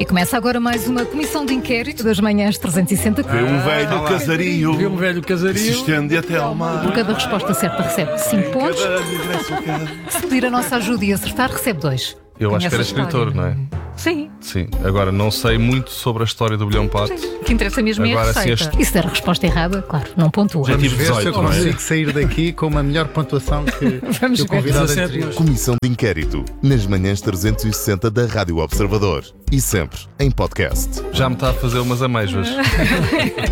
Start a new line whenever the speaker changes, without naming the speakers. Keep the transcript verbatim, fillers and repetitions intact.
E começa agora mais uma comissão de inquérito das manhãs trezentos e sessenta.
Vê um velho
lá.
casario,
Vê um velho
se
casario.
estende até ao mar.
Por cada resposta certa recebe cinco pontos.
Cada regresso a casa.
Se pedir a nossa ajuda e acertar, recebe dois.
Eu acho que era
Conhece a
escritor,
história?
não é?
Sim.
Sim. Agora, não sei muito sobre a história do Bilhão Pato.
O que interessa mesmo é a
Agora, se
receita.
este-
E se der a resposta errada, claro, não pontua.
Já tive
Vamos ver se eu
dezoito, não é?
consigo sair daqui com uma melhor pontuação que,
Vamos
que o
ver.
convidado
dezassete,
anterior.
Comissão de Inquérito, nas manhãs trezentos e sessenta da Rádio Observador e sempre em podcast.
Já me está a fazer umas amêijoas.